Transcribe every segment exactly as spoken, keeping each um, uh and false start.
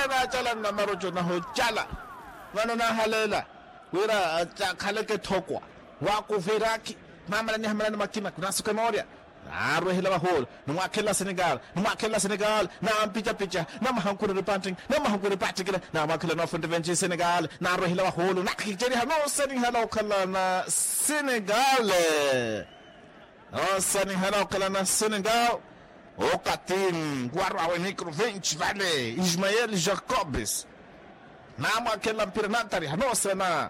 na chala na marocho na ho chala vano na halela wira khale ke thokwa wa ku veraki mamala ni hamala na makima kuna suka moria aro hela wa hol no akela Senegal no akela Senegal na picha picha na mahankuru repanting na mahankuru patikira na makela no fontevenchi Senegal na aro hela wa hol na kijeri hano seni hela kala na Senegal oh seni hela kala na Senegal o katin guarda o micro vinte vale Ismael Jacobs na makela mpira natari hano sena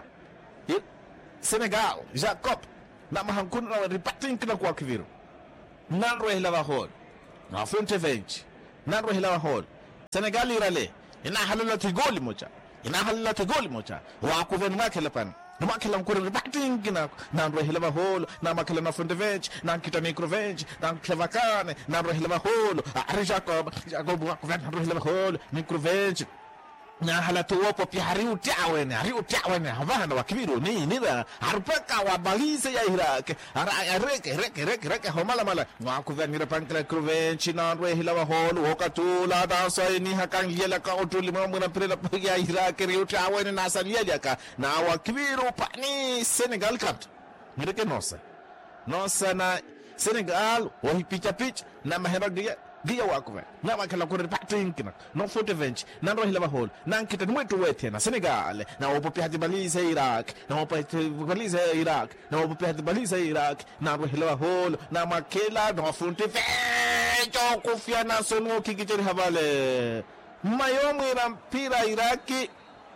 Senegal Jacob na mahankuru na repanting kina kwa kiviru Nandro hila hol na fonte venti Nandro hila hol Senegal irale ina halala tigoli mocha ina halala tigoli mocha wa ku ven makela pan no makela nkuru bating gina Nandro hila hol na makela na fonte venti na kita micro venti na clevacane Nandro hila hol ari Jacob Jacob wa ku ven Nandro hila hol micro venti na halatu wopo pia hariu tiawene hariu tiawene havana wakibiru ni nida harpaka wa balise ya Iraq ara reke reke reke reke homala mala wa kuvenira pankla Kruvenchi na rwe hilawa hol wakatula da sai ni hakan yela ka otuli mo muna prela ya Iraq riu tiawene na saniya ka na wakibiru pani Senegal kat mireke nosa nosa na Senegal wa picha picha na mahera dia dia wakuve na makala ko repating kina no fote venti na ro hila hol na kita mwetu wete na Senegal na opo pia baliza Iraq na opo baliza Iraq na opo pia baliza Iraq na ro hila hol na makela no fonte venti kufia na sonu kikijeri havale mayomu ira mpira Iraki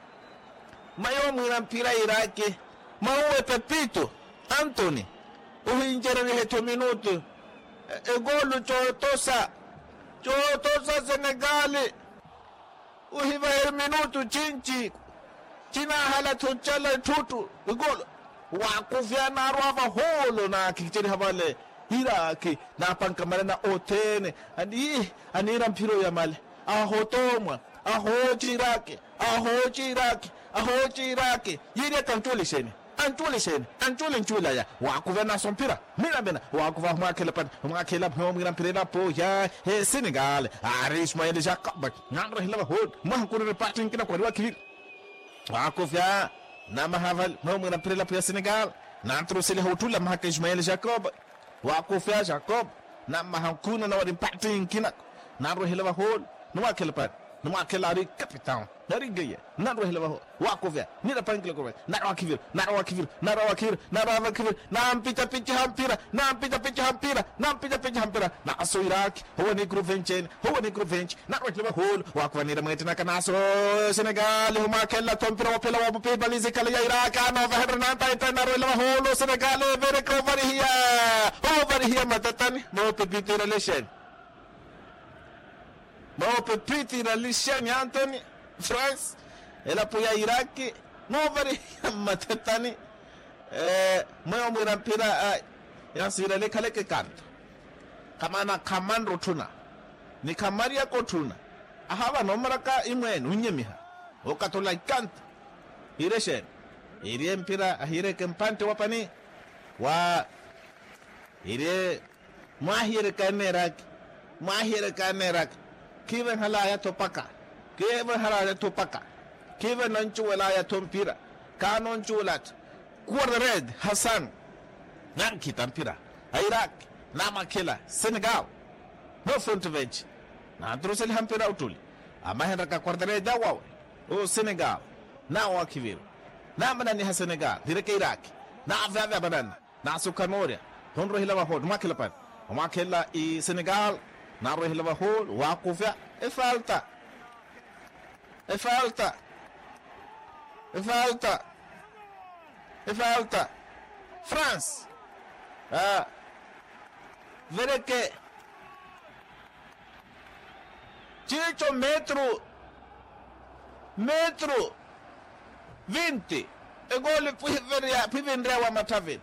mayomu ira mpira Iraki mawe Pepito Anthony uhinjere ni heto minuto egolu chotosa chotosa Senegali uhiva her minuto chinchi china hala tuchala tutu egolu wakufia na rwava holo na kichiri havale Iraki na pankamale na otene ani anira mpiro ya male ahotomwa ahochi Iraki ahochi Iraki ahochi Iraki yire kantuli sheni antule sen antule ntula ya wakuva na sompira mina bena wakuva mwakela pan mwakela mwamira mpira po ya he Senegal ari Ismael Jacob ngandro hila hod mahkuru repating kina kwa wakili wakuva na mahaval mwamira mpira po ya Senegal na antro sele hotula mahaka Ismael Jacob wakuva Jacob na mahakuna na repating kina ngandro hila hod mwakela pan mwakela ari kapitan dari gaya naro hela wakovya nira pankle ko naro akivir naro akivir naro akivir naro akivir nam pita pita hampira nam pita pita hampira nam pita pita hampira na aso Iraq huwa ni Kruvenchen huwa ni Kruvench naro hela hol wakwa nira mwetina kanaso Senegal huma kella tompira wapela wape balize kala ya Iraq ana vahadra na ta naro hela hol Senegal very cover here over here matatani mo pepito relation mo pepito relation Anthony France ela poya Iraki no vari matatani eh moyo mwira mpira ya sira le kale ke kanto kama na kamandro tuna ni kamari ya kotuna ahaba no maraka imwenu nyemiha okatola kanto ireshe iri mpira ahire kempante wapani wa ire mahire kanerak mahire kanerak kiven hala ya topaka keve haraya topaka keve nanchu walaya tompira kanon chulat kuwa red Hassan nanki tampira Iraq na makela Senegal no front bench na drosel hampira utuli ama henraka kuwa red dawa o Senegal na wakiviru na manani ha Senegal direke Iraq na avava banana na sukamoria honro hilawa hod makela pan makela i Senegal na ro hilawa hod wakufya e falta E falta E falta E falta France ah vede che Chicho metro metro venti e gol poi veria poi vendrà wa matavin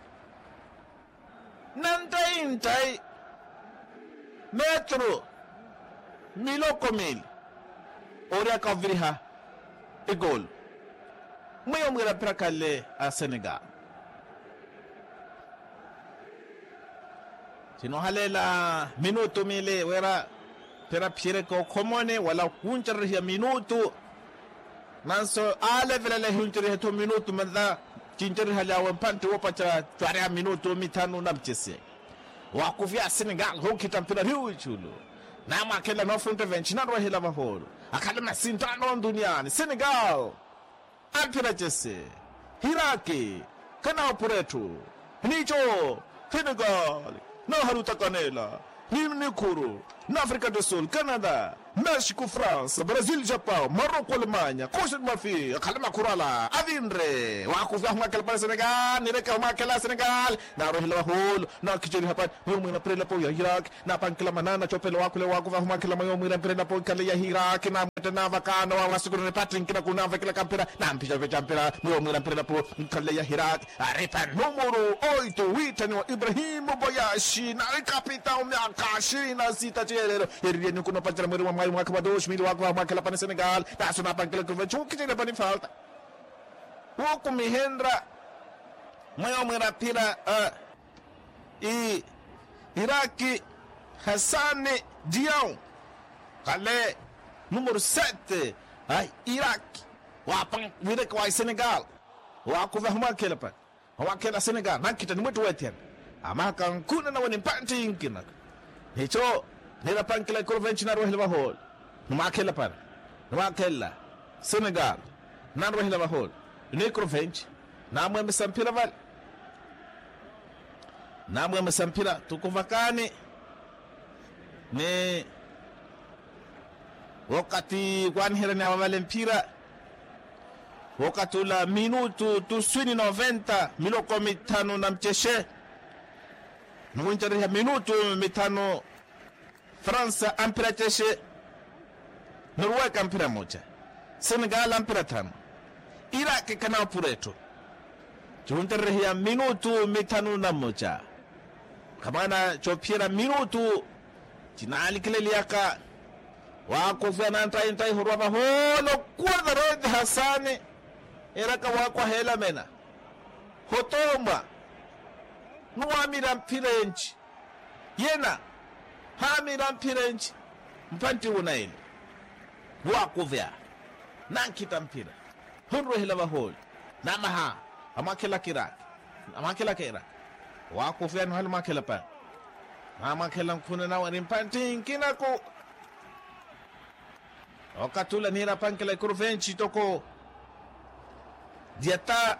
nantai intai metro miloko mil ora kavriha e gol moyo mwira prakale a Senegal sino halela minuto mile wera pera pire ko komone wala kunchar ya minuto nanso ale vele le hunjiri heto minutu madha kinjiri hali awan panti wopacha tuarea minutu mitano na mchese wakuvia Senegal hokita mpira hiu chulu na makela no front bench na rohe la baholo akadema sintano duniani Senegal ampira chese Iraki kana operetu nicho Senegal no haruta kanela Nimnikuru na África do Sul, Canadá, México, França, Brasil, Japão, Marrocos, Alemanha, Costa de Marfim, Kalima Kurala, Avindre, wakuvia makela para Senegal, nireka makela Senegal, na rohila hol, na kijeri hapan, mimi na prela po ya Iraq, na pankela manana chopelo wakule wakuvia makela mayo mimi na prela po kale ya Iraq, na mtana vakana wa wasiguru ne patrin kina kuna vakela kampira, na mpisha vechampira, mimi na prela po kale ya Iraq, arepa numero oito, witani wa Ibrahim Boyashi, na kapitao miakashi na sita chelero, yerieni kuna pachara mwiri wa mwari mwaka wa dois mil wakuvia makela para Senegal, na suna pankela kuva chukijeri pani falta. Woku mihendra mayo mwira pira uh, i Iraki Hassani Dion kale número sete ai Iraki wapan vire kwa Senegal wakuva huma kelepa wakela Senegal nakita ni mwetu wetian amaka nkuna na wani panti inkina hicho nila pankela kurvenchi na rohila bahol numakela pan numakela Senegal na rohila bahol Necrovench namwe msampira vale namwe msampira tukuvakani ni wakati kwanhira ni wale mpira wakati ula minutu tuswini noventa miloko mitano na mcheshe mwinjari ya minutu mitano Fransa ampira cheshe Norwega ampira moja Senegal ampira tano Iraki kana pureto juntere ya minutu mitano na moja kamana chopira minutu tinali kileli yaka wako fena ntai ntai horwa holo kurda red Hassani eraka wako hela mena hotomba nuamira mpirenchi yena hamira mpirenchi mpanti unaili wako vya nankita mpira hunro hela bahol namaha amakela kira amakela kira wako fya no halma kela pa amakela kuna na wani panting kinako okatula nira pankela kurvenchi toko diata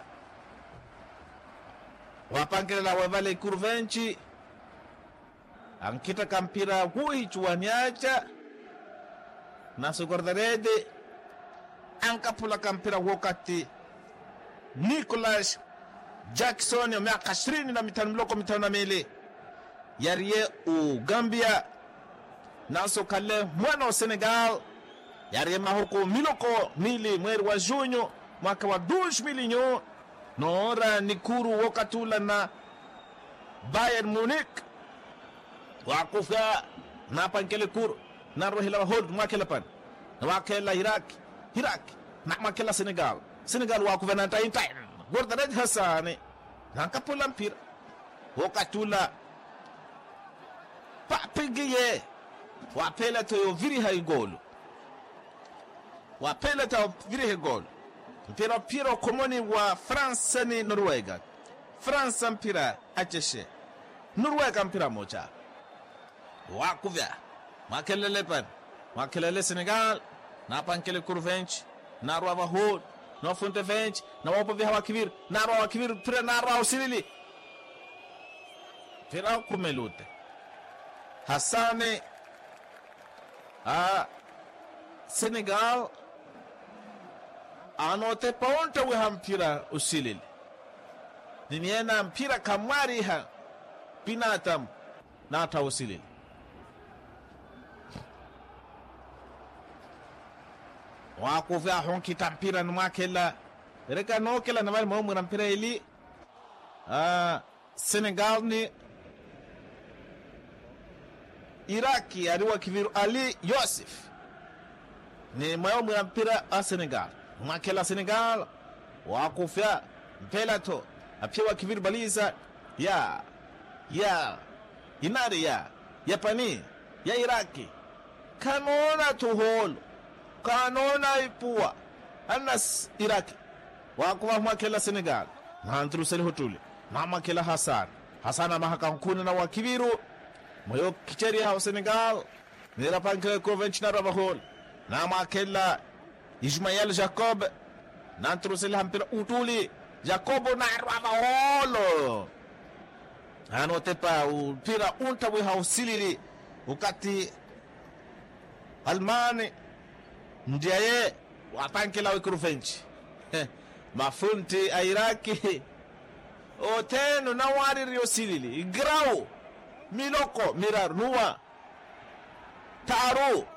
wapankela la wavale kurvenchi ankita kampira hui chuanyacha naso gordarede ankapula kampira wakati Nicolas Jackson ya miaka ishirini na mitano mloko mitano na mili yariye u Gambia naso kale mwana wa Senegal yariye mahoko miloko mili mweri wa junyo mwaka wa dois mil e um noora nikuru wakatula na Bayern Munich wakufya na pankele kuru na rohila hod mwakela pan na wakela Iraq Iraq na makela Senegal Senegal wakufya na time time gorda red Hassani na kapula mpira wakatula papigiye wapela to viri hay gol wapela to viri hay gol mpira piro komoni wa France ni Norwega France mpira acheshe Norwega mpira moja wakuvya makelele pan makelele Senegal na pankele kurvench na rwa hod na fonte vench na wapo vya wakivir na rwa wakivir pira na rwa usilili pira kumelute Hassani a Senegal anote paonta we hampira usilili niniena mpira kamari ha pinatam na ta usilili wako vya honki tampira numakela reka nokela na mo mo mpira ili ah Senegal ni Iraki aliwa kiviru Ali Yosef ni mwa mo mpira a Senegal numakela Senegal wako vya mpela to apiwa kiviru baliza ya ya inari ya Yapani ya Iraki kanona to holo kanona ipua Anas Iraki wakuwa mwakela Senegal na Antruseli Hotuli na mwakela Hassan Hassan amahaka nkuna na wakibiru moyo kicheri hao Senegal nira pankele conventional rabahol na mwakela Ismail Jacob na Antruseli hampira Utuli Jacobo na rabaholo anotepa upira untabwe hausilili ukati Almani ndiye wapankela wikruvenchi mafunti airaki otenu na wari riosilili grau miloko mirar nuwa taru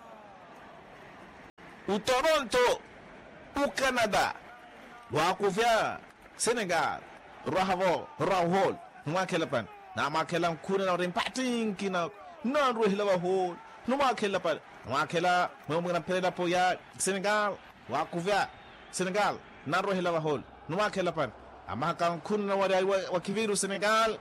u Toronto u Canada wakufya Senegal rahavo rahol mwakelapan na makela kuna na rimpating kina na ruhila hol no makelapan mwakela mwe pela po ya Senegal wakufya Senegal na ruhila hol no makelapan amaka kuna na wari wakiviru Senegal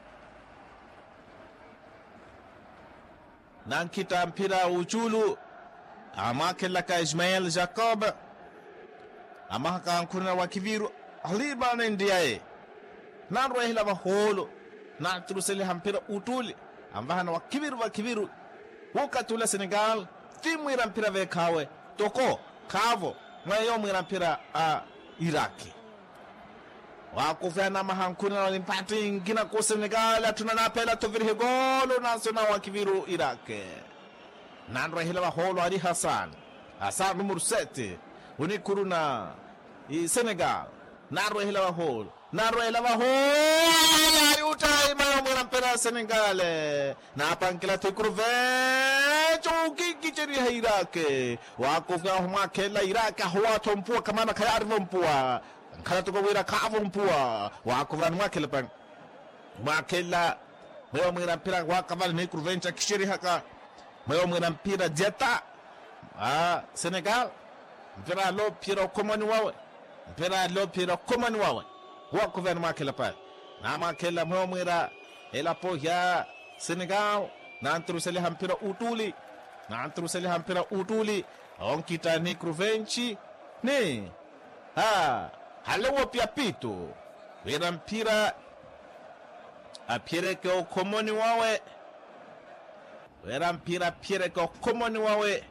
nankita mpira uchulu amakela ka Ismail Jacob amaka kuna wakiviru aliba ndiaye na ruhila hol na Antruseli hampira Utuli ambahana wakiviru wakiviru wakatula Senegal timwira mpira vekawe toko kavo mwayo mwira mpira a Iraki wakufana mahankuna na limpati ingina ko Senegal atuna na pela toviri golo na sona wakiviru Iraki nandra hila holo Ali Hassan Hassan numero sete unikuru na i Senegal nandra hila holo nandra hila holo ari utai mayo mwira mpira Senegal na pankela tikruve choki kicheri ha Iraki wakufya huma kela Iraki huwa tompua kamana kayari vompua kana tuko wira kavo mpua wakufya mwakela pan mwakela mayo mwira mpira wakavali ni kurvencha kishiri haka mayo mwira mpira jeta ah Senegal mpira lo pira komani wawe mpira lo pira komani wawe wakufya mwakela pan na mwakela mayo mwira ela po ya Senegal na Antruseli hampira Utuli na Antruseli hampira Utuli onkita ni Kruvenchi ni ha halewo pia pito wera mpira apire ke okomoni wawe wera mpira apire ke okomoni wawe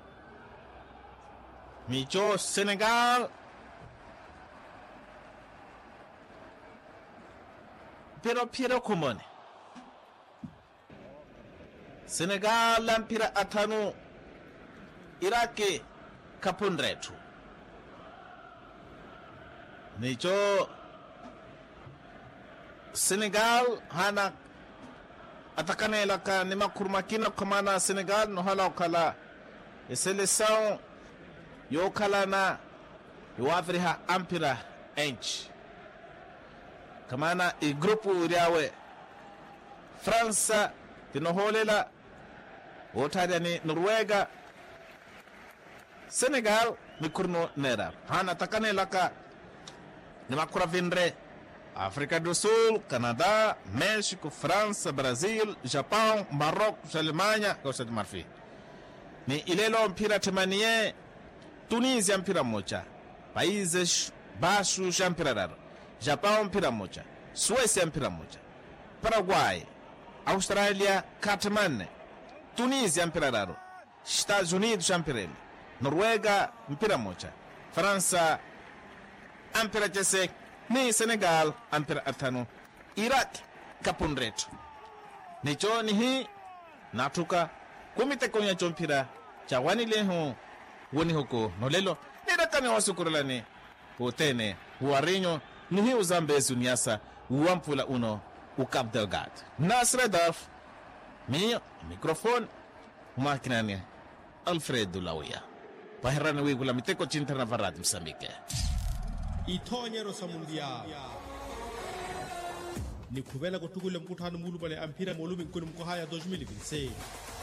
micho Senegal pero pire okomoni Senegal lampira atanu Iraki kapundretu nicho Senegal hana atakane laka ni makurmakina kamana Senegal no hala kala seleção yo kala na yo afriha ampira ench kamana i grupu uriawe Fransa tinoholela wotadani Norwega Senegal mikurno nera hana takane laka ni makura vindre África do Sul, Canadá, México, França, Brasil, Japão, Marrocos, Alemanha, Costa de Marfim. Ni ilelo mpira temanie Tunisia mpira moja, Países Baixos mpira raro, Japão mpira moja, Suécia mpira moja, Paraguai, Austrália Katamane, Tunisia mpira raro, Estados Unidos mpira, Noruega mpira moja, França mpira chese, ni Senegal mpira atano, Iraq kapundretu. Nicho ni hii natuka kumite konya chompira cha wanile hu woni huko nolelo nirakane wasukuralane utene warinyo ni hii uzambe suniasa uampula uno ukap delgado Nasra Darf mi microphone makinani Alfred Dulawia pahirana wigula miteko chinterna varad Msambike itonyero samundia ni kubela kutugule mkutano mulu pale ampira molume nkuni mkohaya elfu mbili na ishirini na sita